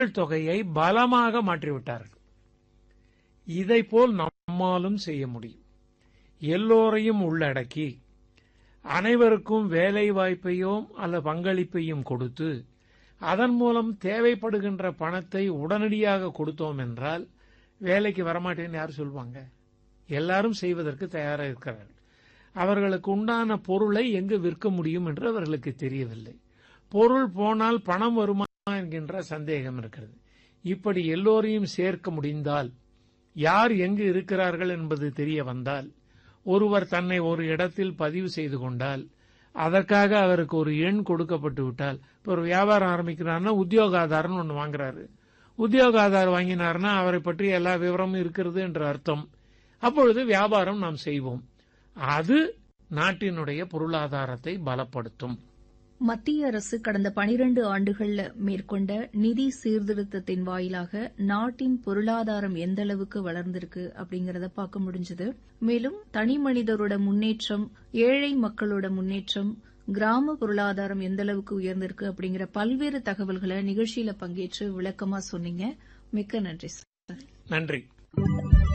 தொகையை பலமாக மாற்றிவிட்டார்கள். இதைப்போல் நம்மாலும் செய்ய முடியும். எல்லோரையும் உள்ளடக்கி அனைவருக்கும் வேலை வாய்ப்பையும் அல்லது பங்களிப்பையும் கொடுத்து அதன் மூலம் தேவைப்படுகின்ற பணத்தை உடனடியாக கொடுத்தோம் என்றால் வேலைக்கு வரமாட்டேன்னு யார் சொல்வாங்க? எல்லாரும் செய்வதற்கு தயாராக இருக்கிறார்கள். அவர்களுக்கு உண்டான பொருளை எங்கு விற்க முடியும் என்று அவர்களுக்கு தெரியவில்லை. பொருள் போனால் பணம் வருமா என்கின்ற சந்தேகம் இருக்கிறது. இப்படி எல்லோரையும் சேர்க்க முடிந்தால், யார் எங்கு இருக்கிறார்கள் என்பது தெரிய வந்தால், ஒருவர் தன்னை ஒரு இடத்தில் பதிவு செய்து கொண்டால், அதற்காக அவருக்கு ஒரு எண் கொடுக்கப்பட்டு விட்டால், இப்போ ஒரு வியாபாரம் ஆரம்பிக்கிறார்னா உத்தியோக ஆதாரம்னு ஒன்று வாங்குறாரு. உத்தியோக ஆதாரம் வாங்கினார்னா அவரை பற்றி எல்லா விவரமும் இருக்கிறது என்ற அர்த்தம். அப்பொழுது வியாபாரம் நாம் செய்வோம். அது நாட்டினுடைய பொருளாதாரத்தை பலப்படுத்தும். மத்திய அரசு கடந்த 12 ஆண்டுகள்ல மேற்கொண்ட நிதி சீர்திருத்தத்தின் வாயிலாக நாட்டின் பொருளாதாரம் எந்த அளவுக்கு வளர்ந்திருக்கு அப்படிங்கறத பார்க்க முடிஞ்சது. மேலும் தனி மனிதரோட முன்னேற்றம், ஏழை மக்களோட முன்னேற்றம், கிராம பொருளாதாரம் எந்த அளவுக்கு உயர்ந்திருக்கு அப்படிங்கிற பல்வேறு தகவல்களை நிகழ்ச்சியில பங்கேற்று விளக்கமா சொன்னீங்க. மிக்க நன்றி சார். நன்றி.